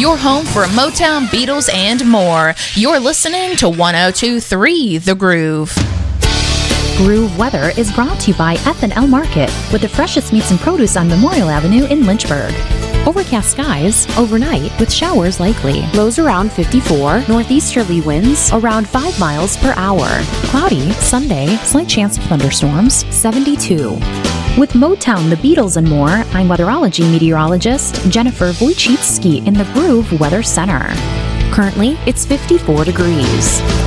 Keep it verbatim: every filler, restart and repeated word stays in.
your home for Motown, Beatles, and more. You're listening to one oh two point three The Groove. Groove Weather is brought to you by F and L Market, with the freshest meats and produce on Memorial Avenue in Lynchburg. Overcast skies overnight with showers likely. Lows around fifty-four. Northeasterly winds around five miles per hour. Cloudy Sunday, slight chance of thunderstorms, seventy-two. With Motown, the Beatles, and more, I'm weatherology meteorologist Jennifer Wojcicki in the Groove Weather Center. Currently, it's fifty-four degrees.